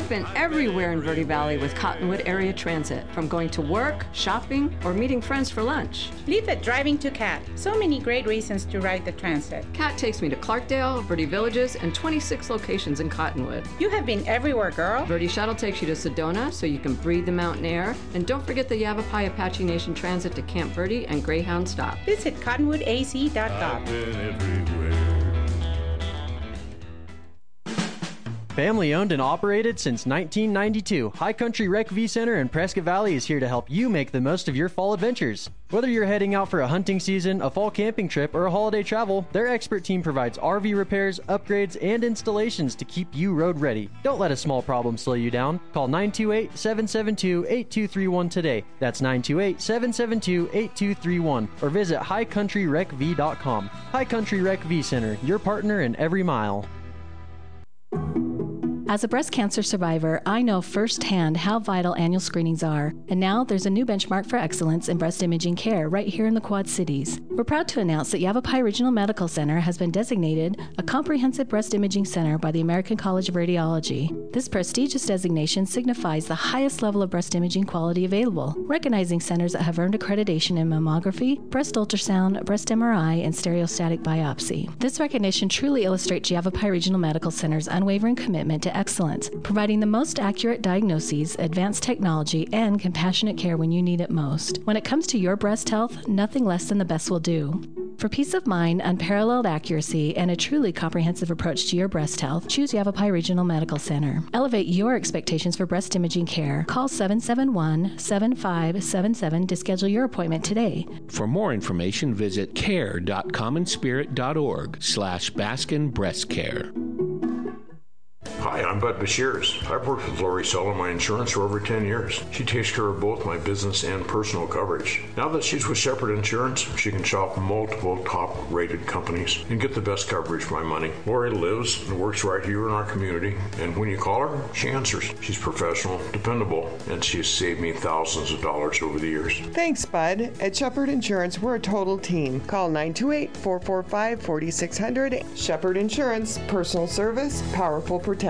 I've been everywhere in Verde Valley with Cottonwood Area Transit, from going to work, shopping, or meeting friends for lunch. Leave it driving to CAT. So many great reasons to ride the transit. CAT takes me to Clarkdale, Verde Villages, and 26 locations in Cottonwood. You have been everywhere, girl. Verde Shuttle takes you to Sedona so you can breathe the mountain air. And don't forget the Yavapai Apache Nation Transit to Camp Verde and Greyhound Stop. Visit cottonwoodaz.gov. I've been everywhere. Family owned and operated since 1992, High Country Rec V Center in Prescott Valley is here to help you make the most of your fall adventures. Whether you're heading out for a hunting season, a fall camping trip, or a holiday travel, their expert team provides RV repairs, upgrades, and installations to keep you road ready. Don't let a small problem slow you down. Call 928-772-8231 today. That's 928-772-8231. Or visit highcountryrecv.com. High Country Rec V Center, your partner in every mile. As a breast cancer survivor, I know firsthand how vital annual screenings are. And now there's a new benchmark for excellence in breast imaging care right here in the Quad Cities. We're proud to announce that Yavapai Regional Medical Center has been designated a comprehensive breast imaging center by the American College of Radiology. This prestigious designation signifies the highest level of breast imaging quality available, recognizing centers that have earned accreditation in mammography, breast ultrasound, breast MRI, and stereostatic biopsy. This recognition truly illustrates Yavapai Regional Medical Center's unwavering commitment to excellence, providing the most accurate diagnoses, advanced technology, and compassionate care when you need it most. When it comes to your breast health, nothing less than the best will do. For peace of mind, unparalleled accuracy, and a truly comprehensive approach to your breast health, choose Yavapai Regional Medical Center. Elevate your expectations for breast imaging care. Call 771-7577 to schedule your appointment today. For more information, visit care.commonspirit.org/Baskin Breast Care. Hi, I'm Bud Bashirs. I've worked with Lori Sell on my insurance for over 10 years. She takes care of both my business and personal coverage. Now that she's with Shepherd Insurance, she can shop multiple top-rated companies and get the best coverage for my money. Lori lives and works right here in our community, and when you call her, she answers. She's professional, dependable, and she's saved me thousands of dollars over the years. Thanks, Bud. At Shepherd Insurance, we're a total team. Call 928-445-4600. Shepherd Insurance, personal service, powerful protection.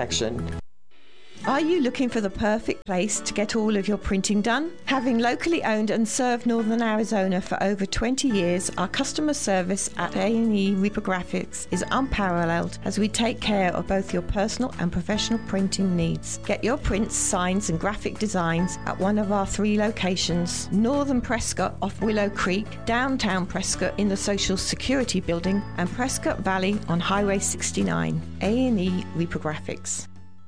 Are you looking for the perfect place to get all of your printing done? Having locally owned and served Northern Arizona for over 20 years, our customer service at A&E Reprographics is unparalleled as we take care of both your personal and professional printing needs. Get your prints, signs and graphic designs at one of our 3 locations: Northern Prescott off Willow Creek, downtown Prescott in the Social Security Building, and Prescott Valley on Highway 69. A&E Reprographics.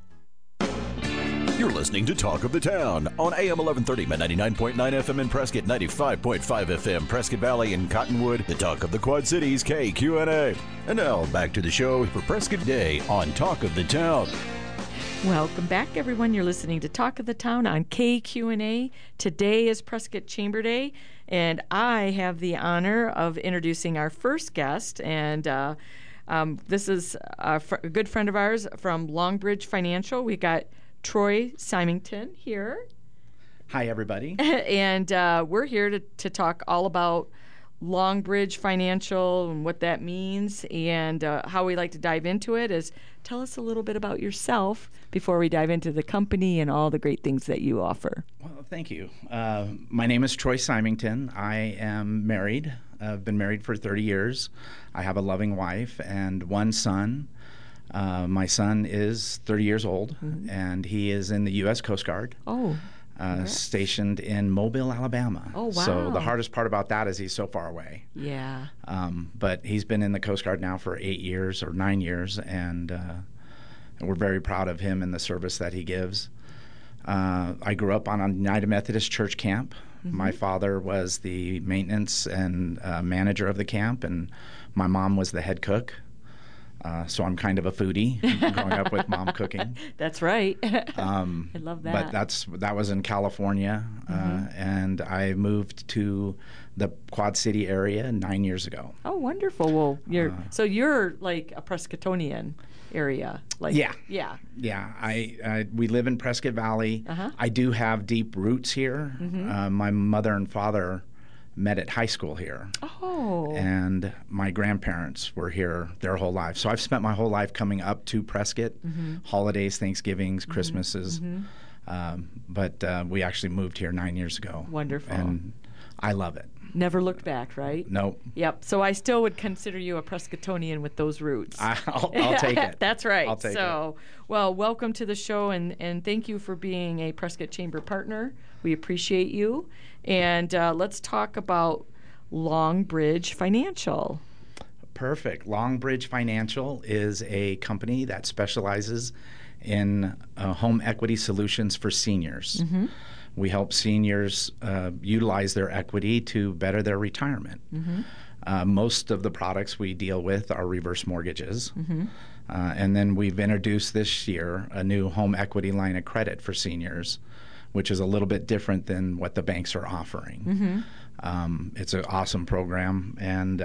You're listening to Talk of the Town on AM 1130, 99.9 FM in Prescott, 95.5 FM Prescott Valley and Cottonwood, the Talk of the Quad Cities, KQNA. And now back to the show for Prescott Day on Talk of the Town. Welcome back, everyone. You're listening to Talk of the Town on KQNA. Today is Prescott Chamber Day, and I have the honor of introducing our first guest, and this is a good friend of ours from Longbridge Financial. We got Troy Symington here. Hi, everybody. And we're here to talk all about Longbridge Financial and what that means, and how we like to dive into it is tell us a little bit about yourself before we dive into the company and all the great things that you offer. Well, thank you. My name is Troy Symington. I am married. I've been married for 30 years. I have a loving wife and one son. My son is 30 years old, and he is in the U.S. Coast Guard. Oh, stationed in Mobile, Alabama. Oh, wow. So the hardest part about that is he's so far away. Yeah. But he's been in the Coast Guard now for 8 years or 9 years, and we're very proud of him and the service that he gives. I grew up on a United Methodist Church camp. My father was the maintenance and manager of the camp, and my mom was the head cook. So I'm kind of a foodie, growing up with mom cooking. That's right. I love that. But that was in California, and I moved to the Quad City area 9 years ago. Oh, wonderful. Well, you're like a Prescottonian area. Like, yeah. Yeah. We live in Prescott Valley. I do have deep roots here. My mother and father met at high school here. Oh. And my grandparents were here their whole life. So I've spent my whole life coming up to Prescott, holidays, Thanksgivings, Christmases. But we actually moved here 9 years ago. Wonderful. And I love it. Never looked back, right? Nope. Yep. So I still would consider you a Prescottonian with those roots. I'll take it. That's right. I'll take it. Well, welcome to the show, and thank you for being a Prescott Chamber partner. We appreciate you. And let's talk about Longbridge Financial. Perfect. Longbridge Financial is a company that specializes in home equity solutions for seniors. We help seniors utilize their equity to better their retirement. Most of the products we deal with are reverse mortgages. And then we've introduced this year a new home equity line of credit for seniors, which is a little bit different than what the banks are offering. It's an awesome program, and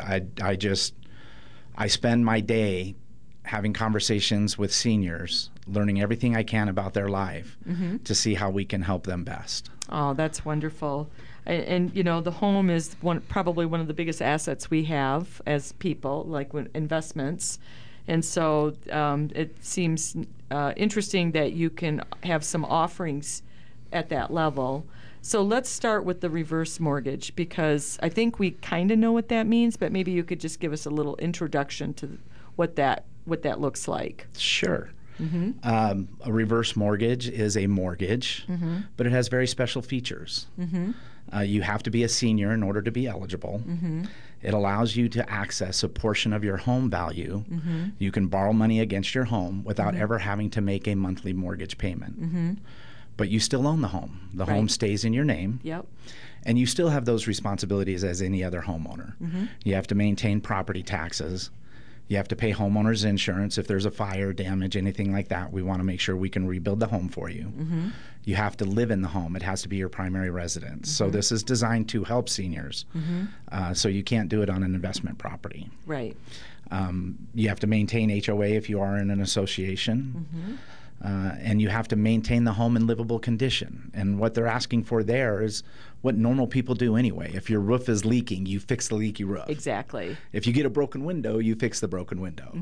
I spend my day having conversations with seniors, learning everything I can about their life to see how we can help them best. Oh, that's wonderful. And you know, the home is probably one of the biggest assets we have as people, like investments. And so it seems interesting that you can have some offerings at that level. So let's start with the reverse mortgage, because I think we kind of know what that means, but maybe you could just give us a little introduction to what that looks like. Sure. A reverse mortgage is a mortgage, but it has very special features. You have to be a senior in order to be eligible. It allows you to access a portion of your home value. You can borrow money against your home without ever having to make a monthly mortgage payment. But you still own the home. The home stays in your name. Yep. And you still have those responsibilities as any other homeowner. You have to maintain property taxes. You have to pay homeowners insurance if there's a fire, damage, anything like that. We want to make sure we can rebuild the home for you. You have to live in the home. It has to be your primary residence. So this is designed to help seniors. So you can't do it on an investment property. Right. You have to maintain HOA if you are in an association. And you have to maintain the home in livable condition. And what they're asking for there is what normal people do anyway. If your roof is leaking, you fix the leaky roof. Exactly. If you get a broken window, you fix the broken window.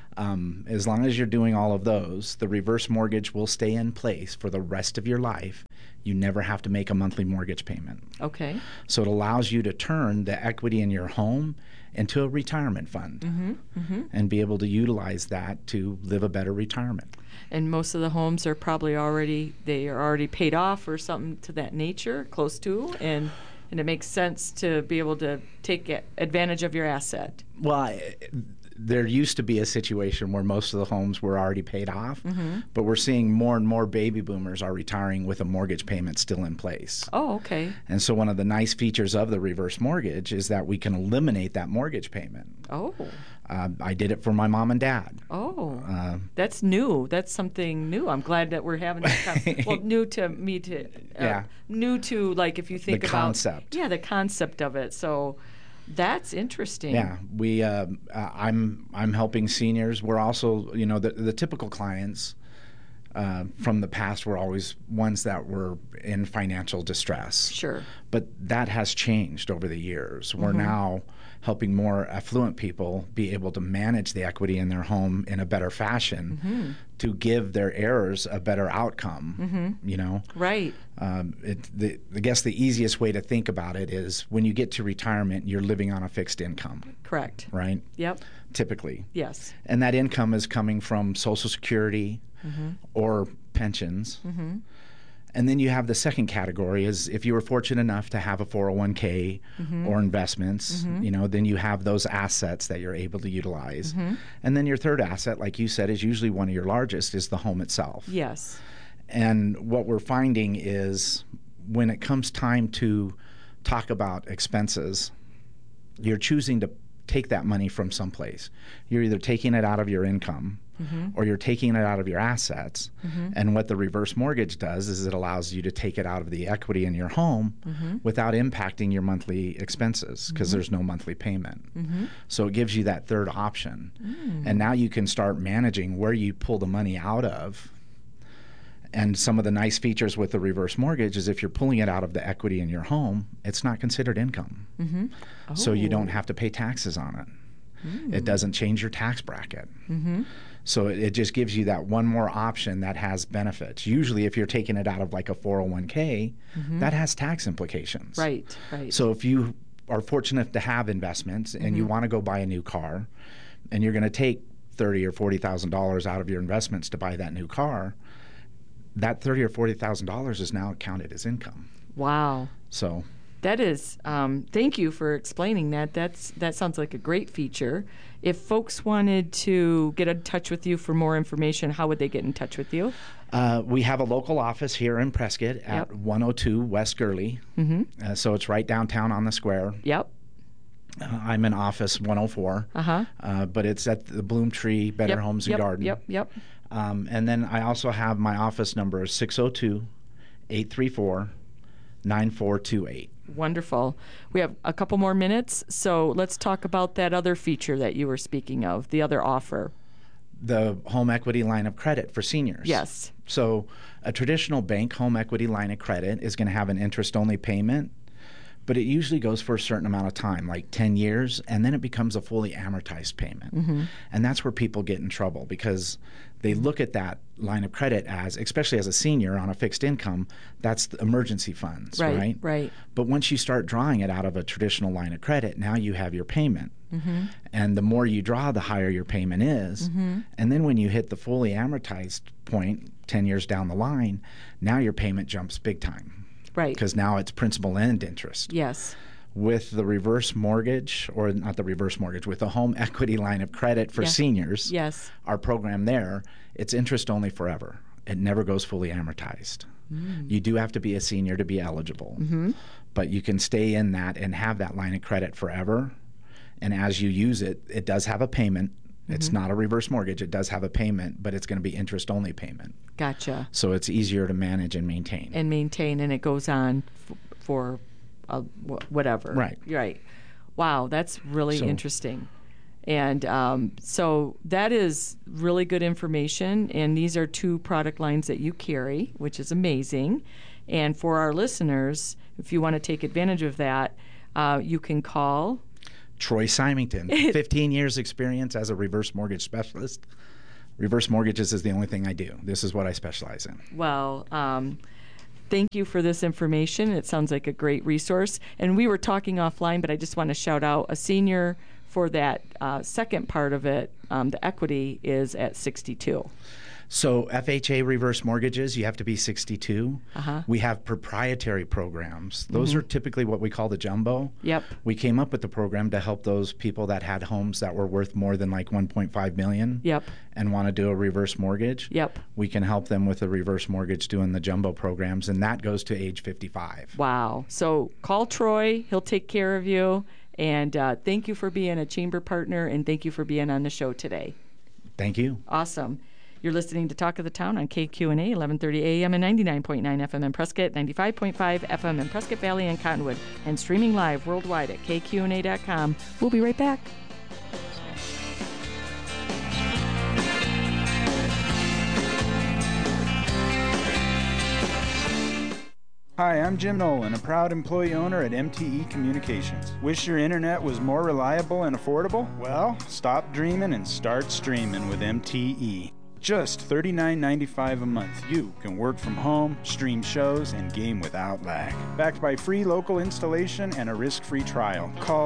As long as you're doing all of those, the reverse mortgage will stay in place for the rest of your life. You never have to make a monthly mortgage payment. Okay. So it allows you to turn the equity in your home into a retirement fund and be able to utilize that to live a better retirement. And most of the homes are probably already paid off or something to that nature, close to, and it makes sense to be able to take advantage of your asset. Well, there used to be a situation where most of the homes were already paid off, but we're seeing more and more baby boomers are retiring with a mortgage payment still in place. Oh, okay. And so one of the nice features of the reverse mortgage is that we can eliminate that mortgage payment. Oh. I did it for my mom and dad. Oh, that's new. That's something new. I'm glad that we're having this well, new to me to new to, like, if you think the about concept. Yeah, the concept of it. So that's interesting. Yeah, we I'm helping seniors. We're also, the typical clients from the past were always ones that were in financial distress. Sure. But that has changed over the years. We're now helping more affluent people be able to manage the equity in their home in a better fashion to give their heirs a better outcome, Right. I guess the easiest way to think about it is when you get to retirement, you're living on a fixed income. Correct. Right? Yep. Typically. Yes. And that income is coming from Social Security or pensions. And then you have the second category is if you were fortunate enough to have a 401k or investments, then you have those assets that you're able to utilize. And then your third asset, like you said, is usually one of your largest, is the home itself. Yes. And what we're finding is when it comes time to talk about expenses, you're choosing to take that money from someplace. You're either taking it out of your income or you're taking it out of your assets. And what the reverse mortgage does is it allows you to take it out of the equity in your home without impacting your monthly expenses because there's no monthly payment. So it gives you that third option. And now you can start managing where you pull the money out of And some of the nice features with the reverse mortgage is if you're pulling it out of the equity in your home, it's not considered income. Mm-hmm. Oh. So you don't have to pay taxes on it. It doesn't change your tax bracket. Mm-hmm. So it just gives you that one more option that has benefits. Usually if you're taking it out of like a 401k, that has tax implications. Right, right. So if you are fortunate to have investments and you want to go buy a new car and you're going to take $30,000 or $40,000 out of your investments to buy that new car, that $30,000 or $40,000 is now counted as income. Wow. So that is, thank you for explaining that. That sounds like a great feature. If folks wanted to get in touch with you for more information, how would they get in touch with you? We have a local office here in Prescott at 102 West Gurley. So it's right downtown on the square. Yep. I'm in office 104, but it's at the Bloom Tree Better Homes and Garden. Yep. And then I also have my office number is 602-834-9428. Wonderful. We have a couple more minutes, so let's talk about that other feature that you were speaking of, the other offer. The home equity line of credit for seniors. Yes. So a traditional bank home equity line of credit is going to have an interest-only payment, but it usually goes for a certain amount of time, like 10 years, and then it becomes a fully amortized payment. And that's where people get in trouble because they look at that line of credit as, especially as a senior on a fixed income, that's the emergency funds, right? Right. But once you start drawing it out of a traditional line of credit, now you have your payment. And the more you draw, the higher your payment is. And then when you hit the fully amortized point 10 years down the line, now your payment jumps big time. Right. Because now it's principal and interest. Yes. With the reverse mortgage, or not the reverse mortgage, with the home equity line of credit for seniors, our program there, it's interest only forever. It never goes fully amortized. You do have to be a senior to be eligible, but you can stay in that and have that line of credit forever. And as you use it, it does have a payment. It's not a reverse mortgage. It does have a payment, but it's going to be interest-only payment. Gotcha. So it's easier to manage and maintain. And it goes on for whatever. Right. Right. Wow, that's really interesting. And so that is really good information. And these are two product lines that you carry, which is amazing. And for our listeners, if you want to take advantage of that, you can call Troy Symington, 15 years experience as a reverse mortgage specialist. Reverse mortgages is the only thing I do. This is what I specialize in. Well, thank you for this information. It sounds like a great resource. And we were talking offline, but I just want to shout out a senior for that second part of it. The equity is at 62. So FHA reverse mortgages, you have to be 62. We have proprietary programs. Those are typically what we call the jumbo. Yep. We came up with the program to help those people that had homes that were worth more than like $1.5 million. Yep. And want to do a reverse mortgage. Yep. We can help them with a reverse mortgage doing the jumbo programs, and that goes to age 55. Wow. So call Troy. He'll take care of you. And thank you for being a chamber partner, and thank you for being on the show today. Thank you. Awesome. You're listening to Talk of the Town on KQNA, 1130 AM and 99.9 FM in Prescott, 95.5 FM in Prescott Valley and Cottonwood, and streaming live worldwide at kqna.com. We'll be right back. Hi, I'm Jim Nolan, a proud employee owner at MTE Communications. Wish your internet was more reliable and affordable? Well, stop dreaming and start streaming with MTE. Just $39.95 a month, you can work from home, stream shows, and game without lag. Backed by free local installation and a risk-free trial. Call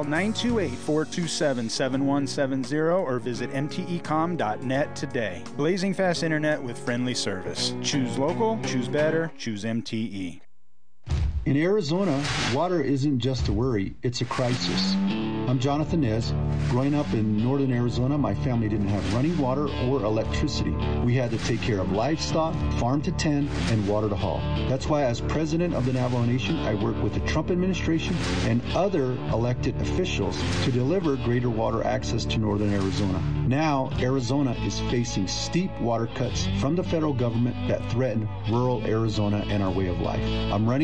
928-427-7170 or visit mtecom.net today. Blazing fast internet with friendly service. Choose local, choose better, choose MTE. In Arizona, water isn't just a worry, it's a crisis. I'm Jonathan Nez. Growing up in northern Arizona, my family didn't have running water or electricity. We had to take care of livestock, farm to tend, and water to haul. That's why as president of the Navajo Nation, I work with the Trump administration and other elected officials to deliver greater water access to northern Arizona. Now, Arizona is facing steep water cuts from the federal government that threaten rural Arizona and our way of life. I'm running for Congress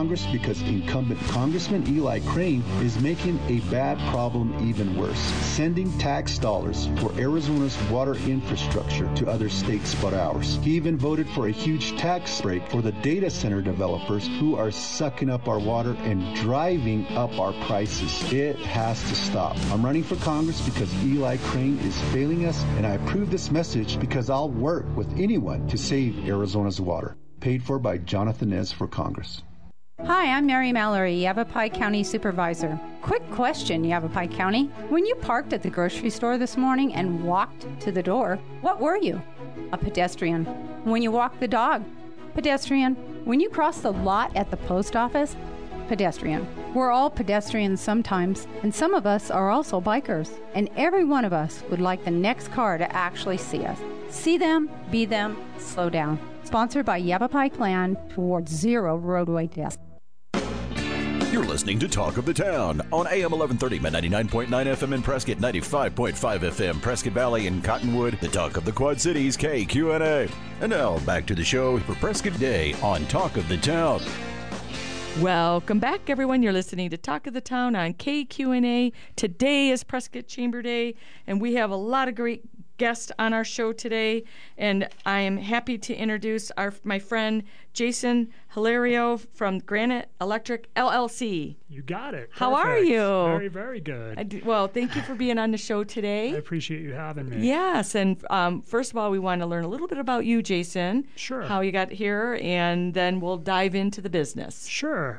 Congress because incumbent Congressman Eli Crane is making a bad problem even worse, sending tax dollars for Arizona's water infrastructure to other states but ours. He even voted for a huge tax break for the data center developers who are sucking up our water and driving up our prices. It has to stop. I'm running for Congress because Eli Crane is failing us, and I approve this message because I'll work with anyone to save Arizona's water. Paid for by Jonathan Nez for Congress. Hi, I'm Mary Mallory, Yavapai County Supervisor. Quick question, Yavapai County. When you parked at the grocery store this morning and walked to the door, what were you? A pedestrian. When you walked the dog, pedestrian. When you crossed the lot at the post office, pedestrian. We're all pedestrians sometimes, and some of us are also bikers. And every one of us would like the next car to actually see us. See them, be them, slow down. Sponsored by Yavapai Plan towards zero roadway deaths. You're listening to Talk of the Town on AM 1130, 99.9 FM in Prescott, 95.5 FM Prescott Valley and Cottonwood, the Talk of the Quad Cities, KQNA. And now back to the show for Prescott Day on Talk of the Town. Welcome back, everyone. You're listening to Talk of the Town on KQNA. Today is Prescott Chamber Day, and we have a lot of great guests on our show today. And I am happy to introduce my friend Jason Hilario from Granite Electric LLC. You got it. How are Perfect. you? Very, very good. Well, thank you for being on the show today. I appreciate you having me. Yes, and first of all, we want to learn a little bit about you, Jason. Sure. How you got here, and then we'll dive into the business. Sure.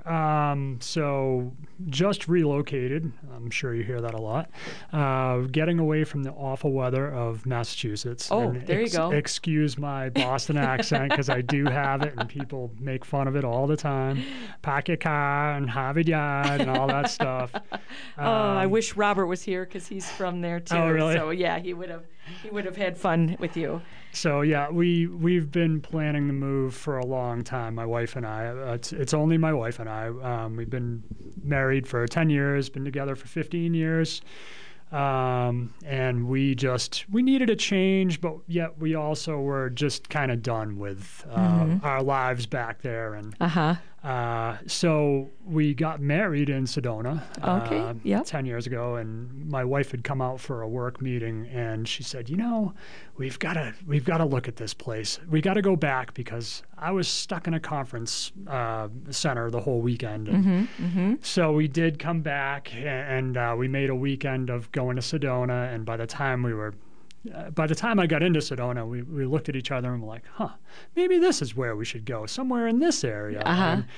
So just relocated. I'm sure you hear that a lot. Getting away from the awful weather of Massachusetts. Oh, and there you go. Excuse my Boston accent because I do have it, and people make fun of it all the time. Pack your car and have it yard and all that stuff. I wish Robert was here because he's from there too. Oh, really? So yeah, he would have had fun with you. So yeah, we've been planning the move for a long time. My wife and I. It's only my wife and I. We've been married for 10 years, been together for 15 years. And we needed a change, but yet we also were just kind of done with our lives back there. And so we got married in Sedona 10 years ago, and my wife had come out for a work meeting, and she said, we've got to look at this place. We got to go back because I was stuck in a conference center the whole weekend. And so we did come back, and we made a weekend of going to Sedona. And by the time I got into Sedona, we looked at each other and were like, maybe this is where we should go, somewhere in this area.